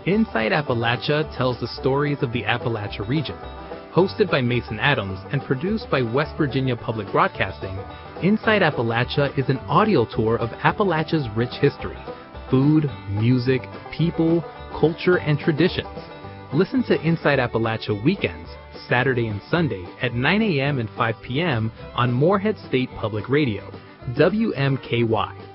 Inside Appalachia tells the stories of the Appalachia region. Hosted by Mason Adams and produced by West Virginia Public Broadcasting, Inside Appalachia is an audio tour of Appalachia's rich history, food, music, people, culture, and traditions. Listen to Inside Appalachia weekends, Saturday and Sunday at 9 a.m. and 5 p.m. on Morehead State Public Radio, WMKY.